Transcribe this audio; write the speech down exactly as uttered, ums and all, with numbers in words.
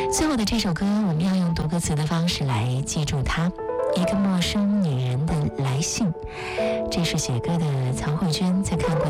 最后的这首歌，我们要用读歌词的方式来记住它。一个陌生女人的来信，这是写歌的曹慧娟在看过